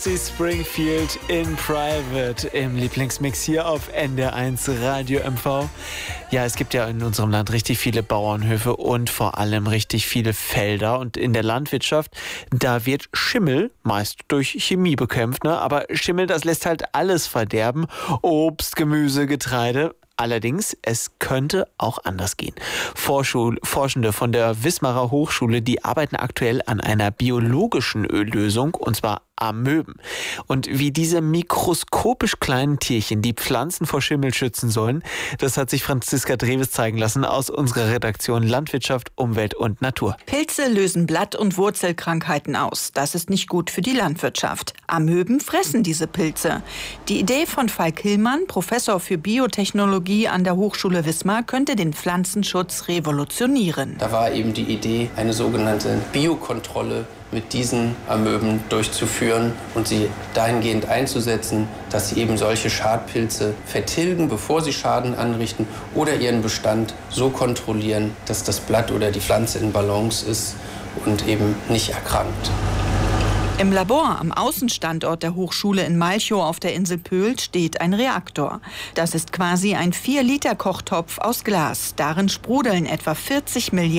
Springfield in Private im Lieblingsmix hier auf NDR1 Radio MV. Ja, es gibt ja in unserem Land richtig viele Bauernhöfe und vor allem richtig viele Felder. Und in der Landwirtschaft, da wird Schimmel meist durch Chemie bekämpft, ne? Aber Schimmel, das lässt halt alles verderben. Obst, Gemüse, Getreide. Allerdings, es könnte auch anders gehen. Forschende von der Wismarer Hochschule, die arbeiten aktuell an einer biologischen Öllösung, und zwar Amöben. Und wie diese mikroskopisch kleinen Tierchen die Pflanzen vor Schimmel schützen sollen, das hat sich Franziska Dreves zeigen lassen aus unserer Redaktion Landwirtschaft, Umwelt und Natur. Pilze lösen Blatt- und Wurzelkrankheiten aus. Das ist nicht gut für die Landwirtschaft. Amöben fressen diese Pilze. Die Idee von Falk Hillmann, Professor für Biotechnologie an der Hochschule Wismar, könnte den Pflanzenschutz revolutionieren. Da war eben die Idee, eine sogenannte Biokontrolle mit diesen Amöben durchzuführen und sie dahingehend einzusetzen, dass sie eben solche Schadpilze vertilgen, bevor sie Schaden anrichten, oder ihren Bestand so kontrollieren, dass das Blatt oder die Pflanze in Balance ist und eben nicht erkrankt. Im Labor am Außenstandort der Hochschule in Malchow auf der Insel Pöhl steht ein Reaktor. Das ist quasi ein 4-Liter-Kochtopf aus Glas. Darin sprudeln etwa 40 Milliarden